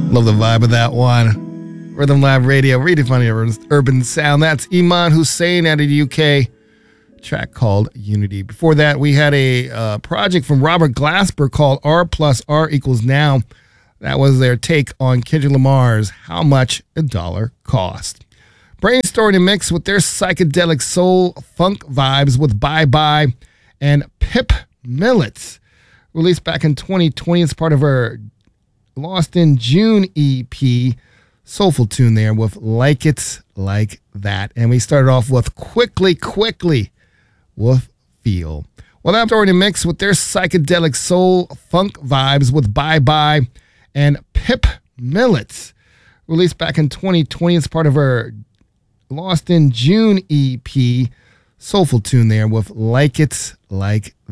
Love the vibe of that one. Rhythm Lab Radio, redefining urban sound. That's Iman Hussein out of the UK. Track called Unity. Before that, we had a project from Robert Glasper called R plus R equals Now. That was their take on Kendrick Lamar's How Much a Dollar Cost. Brainstorming a mix with their psychedelic soul funk vibes with Bye Bye and Pip Millets. Released back in 2020 as part of her Lost in June EP. Soulful tune there with Like It's Like That. And we started off with Quickly with Feel. Well, that's already mixed with their psychedelic soul funk vibes with Bye Bye and Pip Millets. Released back in 2020 as part of her Lost in June EP. Soulful tune there with Like It's Like